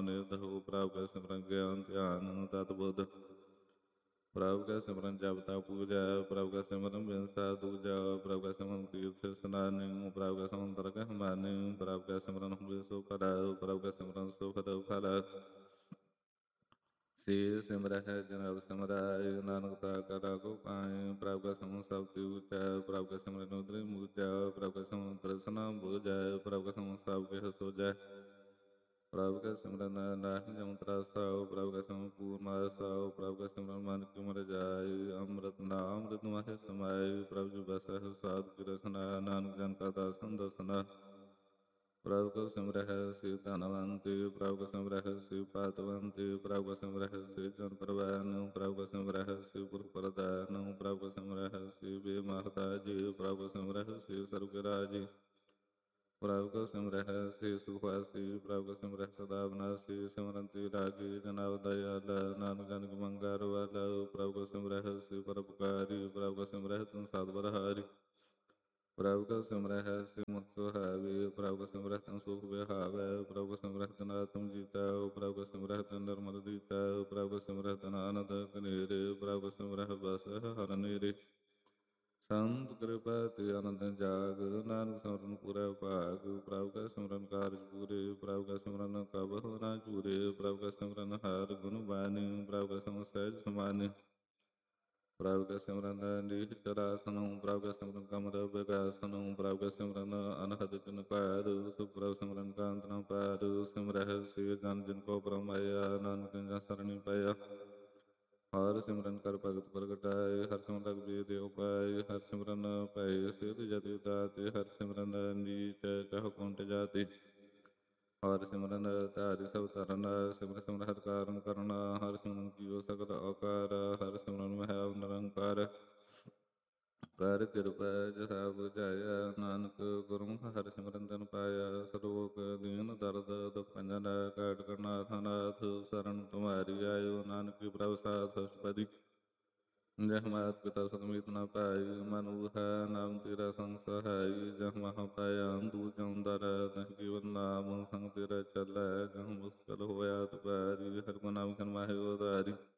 ਨਿਰਧ ਹੋ। ਪ੍ਰਭ ਕੈ ਸਿਮਰਨ ਗਿਆਨ ਧਿਆਨ ਤਤ ਬੁੱਧ। ਪ੍ਰਭ ਕੈ ਸਿਮਰਨ ਜਪ ਤਪ ਪੂਜਾ। ਪ੍ਰਭ ਕੈ ਸਿਮਰਨ ਬਿਨ ਸਾਧ ਦੂਜਾ। ਪ੍ਰਭ ਕੈ ਸਿਮਰਨ ਤੀਰਥ ਇਸਨਾਨੀ। ਪ੍ਰਭ ਕੈ ਸਿਮਰਨ ਦਰਗਹਿ ਮਾਨੀ। ਪ੍ਰਭ ਕੈ ਸਿਮਰਨ ਹੋਇ ਸੋ ਭਲਾ। ਪ੍ਰਭ ਕੈ ਸਿਮਰਨ ਸੁਖਦ ਫਲ। ਸੇ ਸਿਮਰਹਿ ਜਨ ਅਵ ਸਿਮਰਾਇ। ਨਾਨਕ ਤਾ ਕਰ ਰਾਖੁ ਪਾਇ। ਪ੍ਰਭ ਕੈ ਸਿਮਰਨ ਸਭ ਤੇ ਊਚਾ। ਪ੍ਰਭ ਕੈ ਸਿਮਰਨ ਉਦਰੀ ਮੂਚਾ। ਪ੍ਰਭ ਕੈ ਸਿਮਰਨ ਤ੍ਰਿਸਨਾ ਬੁਝੈ। ਪ੍ਰਭ ਕੈ ਸਿਮਰਨ ਸਭ ਕਿਛ ਸੋਝੈ। ਪ੍ਰਭ ਕੈ ਸਿਮਰਨ ਨਾਹਿ ਜਮ ਤਰਾਸਾਉ। ਪ੍ਰਭ ਕੈ ਸਿਮਰਨ ਪੂਰਨ ਆਸਾਉ। ਪ੍ਰਭ ਕੈ ਸਿਮਰਨ ਮਨ ਕੀ ਮੁਰਝਾਇ। ਅੰਮ੍ਰਿਤ ਨਾਮ ਅੰਮ੍ਰਿਤ ਮਹਿ ਸਮਾਇ। ਪ੍ਰਭ ਜੀ ਬਸਹਿ ਸਾਧੁ ਕੀ ਰਸਨਾ। ਨਾਨਕ ਜਨ ਕਾ ਦਾਸਨ ਦਸਨਾ। ਪ੍ਰਭ ਕਉ ਸਿਮਰਹਿ ਸੇ ਧਨਵੰਤਿ। ਪ੍ਰਭ ਕਉ ਸਿਮਰਹਿ ਸੇ ਭਾਤਵੰਤਿ। ਪ੍ਰਭ ਕਉ ਸਿਮਰਹਿ ਸੇ ਜਨ ਪਰਵਾਨ। ਪ੍ਰਭ ਕਉ ਸਿਮਰਹਿ ਸੇ ਪੁਰਖ ਪ੍ਰਧਾਨ। ਪ੍ਰਭ ਕਉ ਸਿਮਰਹਿ ਸੇ ਬੇ ਮਹਤਾਜਿ। ਪ੍ਰਭ ਕਉ ਸਿਮਰਹਿ ਸੇ ਸਰਬ ਰਾਜਿ। ਪ੍ਰਭ ਕਉ ਸਿਮਰਹਿ ਸੇ ਸੁਖ ਵਾਸੀ। ਪ੍ਰਭ ਕਉ ਸਿਮਰਹਿ ਸਦਾ ਬਿਨਾਸੀ। ਸਿਮਰੰਤਿ ਰਾਖੇ ਜਨ ਆਪ ਦਇਆਲਾ। ਨਾਨਕ ਜਨ ਕੀ ਮੰਗਾ ਰਵਾਲਾ। ਪ੍ਰਭ ਕਉ ਸਿਮਰਹਿ ਸੇ ਪਰਉਪਕਾਰੀ। ਪ੍ਰਭ ਕਉ ਸਿਮਰਹਿ ਤਿਨ ਸਾਧ ਬਲਿਹਾਰੀ। ਪ੍ਰਭ ਕਉ ਸਿਮਰਹਿ ਸੇ ਮੁਕਤਿ ਸੁਹਾਵੈ। ਪ੍ਰਭ ਕਉ ਸਿਮਰਹਿ ਤਿਨ ਸੁਖ ਵਿਹਾਵੈ। ਪ੍ਰਭ ਕਉ ਸਿਮਰਹਿ ਤਿਨ ਆਤਮ ਜੀਤਾਉ। ਪ੍ਰਭ ਕਉ ਸਿਮਰਹਿ ਤਿਨ ਨਿਰਮਲ ਰੀਤਾਉ। ਪ੍ਰਭ ਕਉ ਸਿਮਰਹਿ ਤਿਨ ਆਨੰਦ ਘਨੇਰੇ। ਪ੍ਰਭ ਕਉ ਸਿਮਰਹਿ ਬਸਹਿ ਹਰਿ ਨੇਰੇ। ਸੰਤ ਕਿਰਪਾ ਤੇ ਆਨੰਦ ਜਾਗ। ਨਾਨਕ ਸਿਮਰਨ ਪੂਰੈ ਭਾਗ। ਪ੍ਰਭ ਕੈ ਸਿਮਰਨ ਕਾਰਜ ਪੂਰੇ। ਪ੍ਰਭ ਕੈ ਸਿਮਰਨ ਕਬਹੁ ਨ ਚੂਰੇ। ਪ੍ਰਭ ਕੈ ਸਿਮਰਨ ਹਰਿ ਗੁਣ ਬਾਣੀ। ਪ੍ਰਭ ਕੈ ਸਿਮਰਨ ਸਹਿਜ ਸਮਾਨਿ। ਪ੍ਰਭ ਕੈ ਸਿਮਰਨ ਨੀਚਰ ਆਸਨੁ। ਪ੍ਰਭ ਕੈ ਸਿਮਰਨ ਕਮਲ ਬਿਗਾਸਨੁ। ਪ੍ਰਭ ਕੈ ਸਿਮਰਨ ਅਨਹਦ ਕਿਨ ਪਾਰ। ਸੁਖ ਪ੍ਰਭ ਸਿਮਰਨ ਕਾਂਤ ਨ ਪਾਰ। ਸਿਮਰਹਿ ਸੇ ਜਨ ਜਿਨ ਕੋ ਭਰਮ ਮਾਇਆ। ਨਾਨਕ ਤਿਨ ਜਨ ਸਰਣਿ ਪਾਇਆ। ਹਰਿ ਸਿਮਰਨ ਕਰ ਭਗਤ ਪ੍ਰਗਟਾਇ। ਹਰਿ ਸਿਮਰਨ ਰਘੁਬੀਰ ਉਪਾਇ। ਹਰਿ ਸਿਮਰਨ ਭਏ ਸਿਧ ਜਤਿ ਦਾਤੇ। ਹਰਿ ਸਿਮਰਨ ਨੀਚ ਕਹੁ ਕੁੰਟ ਜਾਤੀ। ਹਰਿ ਸਿਮਰਨ ਧਾਰੀ ਸਭ ਧਰਨਾ। ਸਿਮਰ ਸਿਮਰ ਹਰਿ ਕਾਰਨ ਕਰਨਾ। ਹਰਿ ਸਿਮਰਨ ਕੀਓ ਸਗਲ ਔਕਾਰ। ਹਰਿ ਸਿਮਰਨ ਮਹਿ ਨਿਰੰਕਾਰ। ਕਰ ਕਿਰਪਾ ਜਹਾ ਬੁਝਾਇਆ। ਨਾਨਕ ਗੁਰਮੁਖ ਹਰਿ ਸਿਮਰਨ ਤਿਨ ਪਾਇਆ। ਸਰੋਗ ਦੀਨ ਦਰਦ ਦੁਖ ਭੰਜਨ। ਕਾਟ ਕਰਨਾਥ ਨਾਥ ਸਰਣ ਤੁਮਹਾਰੀ ਆਇਓ। ਨਾਨਕ ਕੀ ਪ੍ਰਭ ਸਾਥ ਅਸ਼ਟਪਦੀ। ਜਹ ਮਾਤ ਪਿਤਾ ਸਤਮੀਤ ਨ ਭਾਈ। ਮਨ ਊਹਾ ਨਾਮ ਤੇਰਾ ਸੰਗ ਸਹਾਈ। ਜਹ ਮਹਾ ਪਾਇਆ ਦੂਜਹੁ ਦਰ। ਤਹ ਕੇਵਲ ਨਾਮ ਸੰਗ ਤੇਰਾ ਚਲੈ। ਜਹ ਮੁਸਕਲ ਹੋਇਆ ਤੁਪਾਰੀ। ਹਰਿ ਗੁਣ ਨਾਮ ਖਿਨ ਮਾਹਿ ਉਧਾਰੀ।